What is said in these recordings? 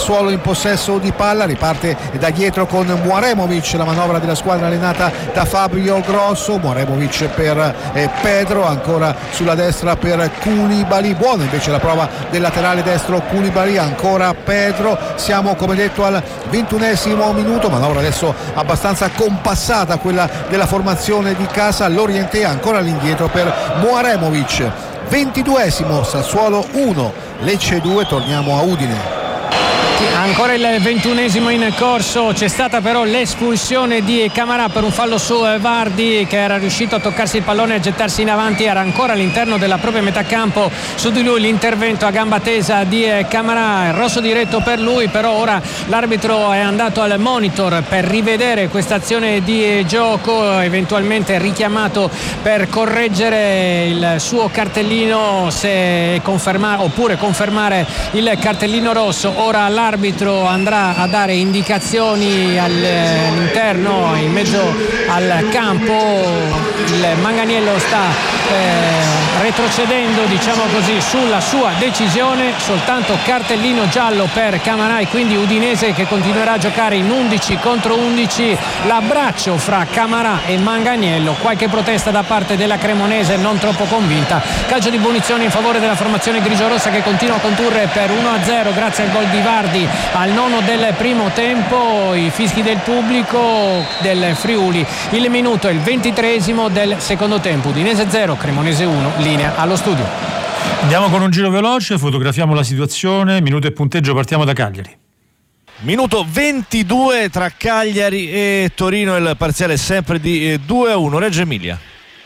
Sassuolo in possesso di palla, riparte da dietro con Muaremovic, la manovra della squadra allenata da Fabio Grosso. Muaremovic per Pedro, ancora sulla destra per Koulibaly, buona invece la prova del laterale destro Koulibaly, ancora Pedro. Siamo come detto al 21esimo minuto, manovra adesso abbastanza compassata quella della formazione di casa. Lorienté ancora all'indietro per Muaremovic. 22esimo, Sassuolo 1 Lecce 2. Torniamo a Udine. Ancora il 21esimo in corso, c'è stata però l'espulsione di Camarà per un fallo su Vardy, che era riuscito a toccarsi il pallone e a gettarsi in avanti, era ancora all'interno della propria metà campo. Su di lui l'intervento a gamba tesa di Camarà, rosso diretto per lui, però ora l'arbitro è andato al monitor per rivedere questa azione di gioco, eventualmente richiamato per correggere il suo cartellino, se confermare oppure confermare il cartellino rosso. Ora l'arbitro andrà a dare indicazioni all'interno, in mezzo al campo. Il Manganiello sta retrocedendo, diciamo così, sulla sua decisione. Soltanto cartellino giallo per Camarà e quindi Udinese che continuerà a giocare in 11 contro 11. L'abbraccio fra Camarà e Manganiello, qualche protesta da parte della cremonese non troppo convinta. Calcio di punizione in favore della formazione grigiorossa, che continua a condurre per 1-0 grazie al gol di Vardy al 9 del primo tempo. I fischi del pubblico del Friuli. Il minuto è il 23esimo del secondo tempo. Udinese 0, Cremonese 1. Linea allo studio. Andiamo con un giro veloce, fotografiamo la situazione, minuto e punteggio, partiamo da Cagliari. Minuto 22 tra Cagliari e Torino, il parziale è sempre di 2-1. Reggio Emilia.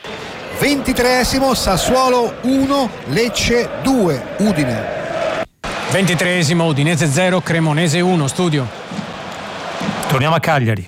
23esimo, Sassuolo 1 Lecce 2 Udine. 23esimo, Udinese 0, Cremonese 1. Studio. Torniamo a Cagliari,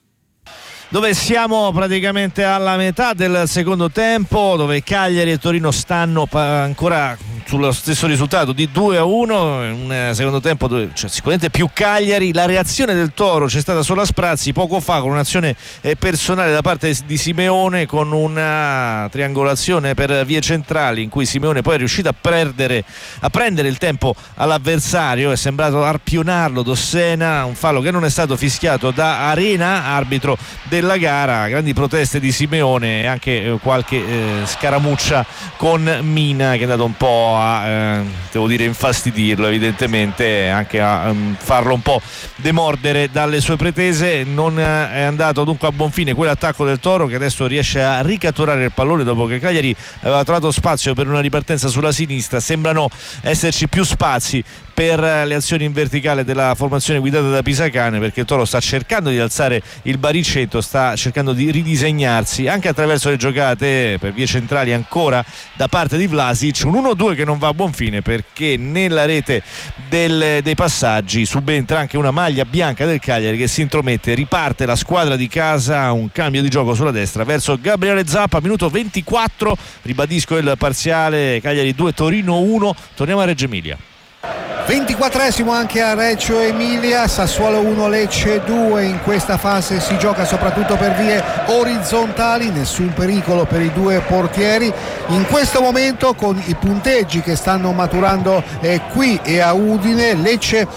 dove siamo praticamente alla metà del secondo tempo, dove Cagliari e Torino stanno ancora sullo stesso risultato di 2-1, un secondo tempo dove sicuramente più Cagliari. La reazione del Toro c'è stata solo a sprazzi poco fa, con un'azione personale da parte di Simeone, con una triangolazione per vie centrali in cui Simeone poi è riuscito a prendere il tempo all'avversario, è sembrato arpionarlo Dossena, un fallo che non è stato fischiato da Arena, arbitro della gara. Grandi proteste di Simeone e anche qualche scaramuccia con Mina, che è andato un po' a devo dire infastidirlo, evidentemente anche a farlo un po' demordere dalle sue pretese. Non è andato dunque a buon fine quell'attacco del Toro, che adesso riesce a ricatturare il pallone dopo che Cagliari aveva trovato spazio per una ripartenza sulla sinistra. Sembrano esserci più spazi per le azioni in verticale della formazione guidata da Pisacane, perché il Toro sta cercando di alzare il baricetto, sta cercando di ridisegnarsi anche attraverso le giocate per vie centrali ancora da parte di Vlasic. Un 1-2 che non va a buon fine, perché nella rete dei passaggi subentra anche una maglia bianca del Cagliari che si intromette. Riparte la squadra di casa, un cambio di gioco sulla destra verso Gabriele Zappa, minuto 24, ribadisco il parziale, Cagliari 2 Torino 1. Torniamo a Reggio Emilia. 24esimo anche a Reggio Emilia, Sassuolo 1 Lecce 2. In questa fase si gioca soprattutto per vie orizzontali, nessun pericolo per i due portieri. In questo momento, con i punteggi che stanno maturando qui e a Udine, Lecce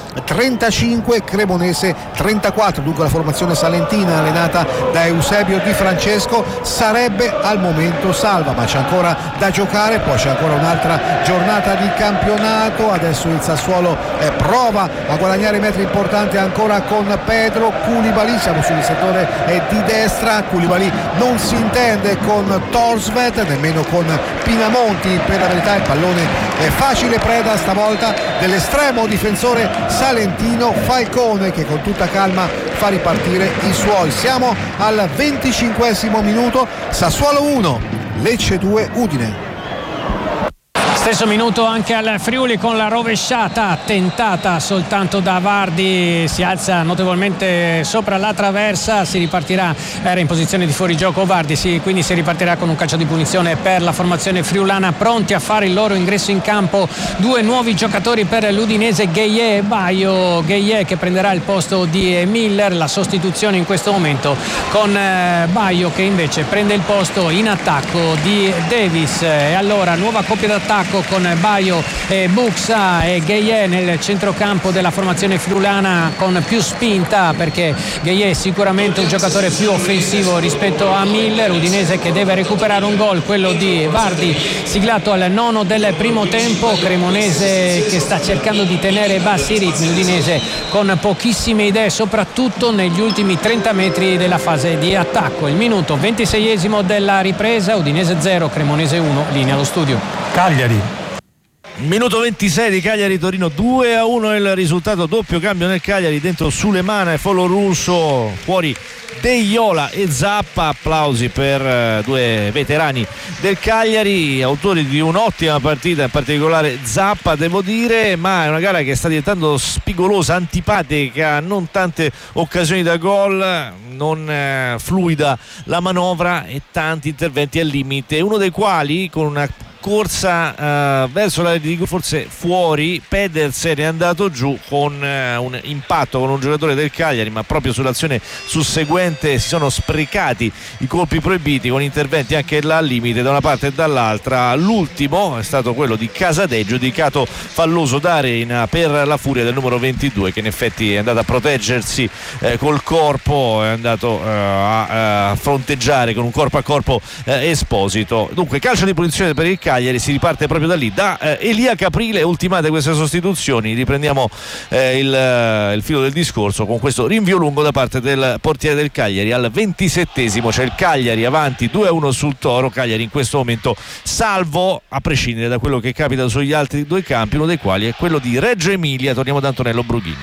35, Cremonese 34, dunque la formazione salentina allenata da Eusebio Di Francesco sarebbe al momento salva, ma c'è ancora da giocare, poi c'è ancora un'altra giornata di campionato. Adesso il Sassuolo prova a guadagnare metri importanti ancora con Pedro. Koulibaly, siamo sul settore di destra, Koulibaly non si intende con Torsvet, nemmeno con Pinamonti, per la verità il pallone è facile preda stavolta dell'estremo difensore salentino Falcone, che con tutta calma fa ripartire i suoi. Siamo al 25esimo minuto, Sassuolo 1 Lecce 2 Udine. Stesso minuto anche al Friuli, con la rovesciata tentata soltanto da Vardy, si alza notevolmente sopra la traversa, si ripartirà, era in posizione di fuorigioco Vardy, quindi si ripartirà con un calcio di punizione per la formazione friulana. Pronti a fare il loro ingresso in campo due nuovi giocatori per l'Udinese, Gueye e Baio. Gueye che prenderà il posto di Miller, la sostituzione in questo momento con Baio che invece prende il posto in attacco di Davis. E allora nuova coppia d'attacco attacco con Baio e Buxa e Gueye nel centrocampo della formazione friulana con più spinta, perché Gueye è sicuramente un giocatore più offensivo rispetto a Miller. Udinese che deve recuperare un gol, quello di Vardi, siglato al 9 del primo tempo. Cremonese che sta cercando di tenere bassi i ritmi, Udinese con pochissime idee soprattutto negli ultimi 30 metri della fase di attacco. Il minuto 26esimo della ripresa, Udinese 0 Cremonese 1, linea allo studio. Cagliari. Minuto 26 di Cagliari-Torino, 2-1 il risultato, doppio cambio nel Cagliari, dentro Sulemana e Folo Russo, fuori De Iola e Zappa. Applausi per due veterani del Cagliari, autori di un'ottima partita, in particolare Zappa devo dire, ma è una gara che sta diventando spigolosa, antipatica, non tante occasioni da gol, non fluida la manovra e tanti interventi al limite, uno dei quali con una corsa verso l'area di rigore, forse fuori. Pedersen è andato giù con un impatto con un giocatore del Cagliari, ma proprio sull'azione susseguente si sono sprecati i colpi proibiti con interventi anche là al limite da una parte e dall'altra. L'ultimo è stato quello di Casadeggio, dedicato falloso da Reina per la furia del numero 22, che in effetti è andato a proteggersi col corpo, è andato a fronteggiare con un corpo a corpo Esposito. Dunque calcio di punizione per il Cagliari, si riparte proprio da lì, da Elia Caprile. Ultimate queste sostituzioni, riprendiamo il filo del discorso con questo rinvio lungo da parte del portiere del Cagliari. Al 27esimo c'è il Cagliari avanti 2-1 sul Toro. Cagliari in questo momento salvo, a prescindere da quello che capita sugli altri due campi, uno dei quali è quello di Reggio Emilia. Torniamo da Antonello Brughini.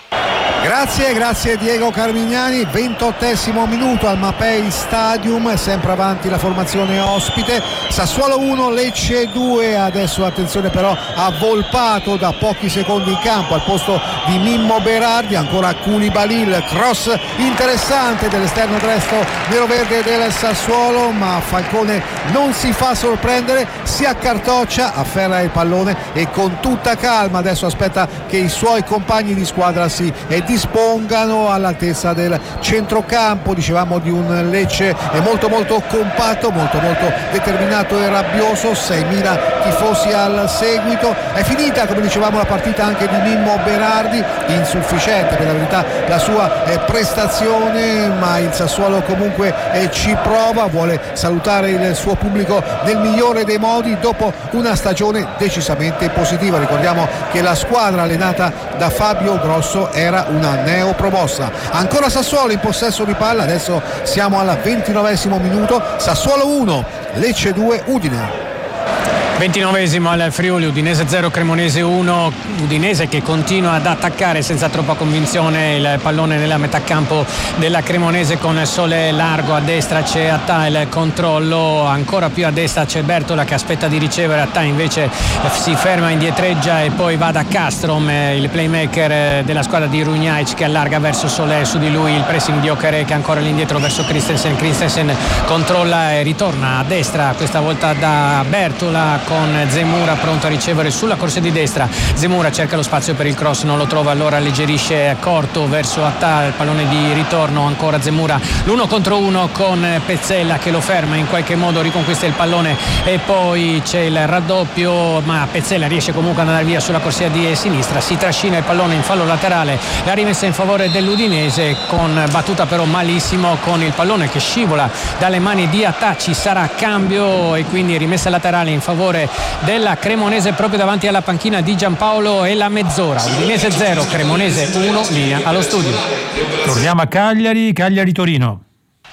Grazie Diego Carmignani. 28esimo minuto al Mapei Stadium, sempre avanti la formazione ospite. Sassuolo 1 Lecce 2. Adesso attenzione però a Volpato da pochi secondi in campo al posto di Mimmo Berardi. Ancora Koulibaly, il cross interessante dell'esterno destro nero-verde del Sassuolo, ma Falcone non si fa sorprendere, si accartoccia, afferra il pallone e con tutta calma adesso aspetta che i suoi compagni di squadra si dispongano all'altezza del centrocampo. Dicevamo di un Lecce molto compatto, molto determinato e rabbioso, 6.000 tifosi al seguito. È finita, come dicevamo, la partita anche di Mimmo Berardi, insufficiente per la verità la sua prestazione, ma il Sassuolo comunque ci prova, vuole salutare il suo pubblico nel migliore dei modi dopo una stagione decisamente positiva. Ricordiamo che la squadra allenata da Fabio Grosso era una neopromossa. Ancora Sassuolo in possesso di palla, adesso siamo al 29esimo minuto. Sassuolo 1 Lecce 2 Udine. 29esimo al Friuli, Udinese 0 Cremonese 1. Udinese che continua ad attaccare senza troppa convinzione il pallone nella metà campo della Cremonese con Sole largo. A destra c'è Attà, il controllo ancora più a destra c'è Bertola che aspetta di ricevere. Attà invece si ferma, indietreggia e poi va da Castrom, il playmaker della squadra di Runjaic, che allarga verso Sole, su di lui il pressing di Okerè che ancora all'indietro verso Christensen controlla e ritorna a destra, questa volta da Bertola con Zemura pronto a ricevere sulla corsia di destra. Zemura cerca lo spazio per il cross, non lo trova, allora alleggerisce corto verso Attà, il pallone di ritorno, ancora Zemura l'1 contro 1 con Pezzella che lo ferma, in qualche modo riconquista il pallone e poi c'è il raddoppio, ma Pezzella riesce comunque ad andare via sulla corsia di sinistra, si trascina il pallone in fallo laterale, la rimessa in favore dell'Udinese con battuta però malissimo, con il pallone che scivola dalle mani di Attà. Ci sarà cambio e quindi rimessa laterale in favore della Cremonese proprio davanti alla panchina di Giampaolo e la mezz'ora. Udinese 0 Cremonese 1, linea allo studio. Torniamo a Cagliari-Torino.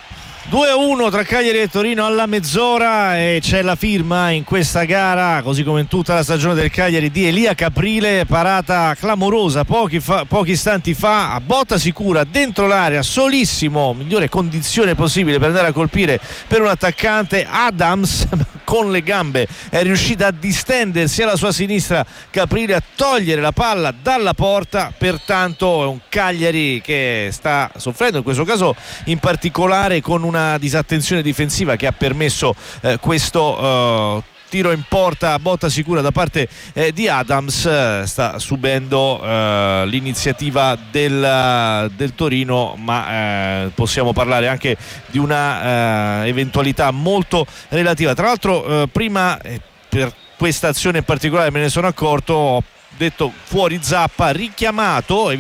2-1 tra Cagliari e Torino alla mezz'ora e c'è la firma in questa gara, così come in tutta la stagione del Cagliari, di Elia Caprile. Parata clamorosa pochi istanti fa, a botta sicura dentro l'area, solissimo, migliore condizione possibile per andare a colpire per un attaccante. Adams con le gambe è riuscita a distendersi alla sua sinistra, Caprile a togliere la palla dalla porta. Pertanto è un Cagliari che sta soffrendo in questo caso in particolare con una disattenzione difensiva che ha permesso questo tiro in porta a botta sicura da parte di Adams. Sta subendo l'iniziativa del Torino, ma possiamo parlare anche di una eventualità molto relativa. Tra l'altro prima per questa azione in particolare me ne sono accorto, ho detto fuori Zappa, richiamato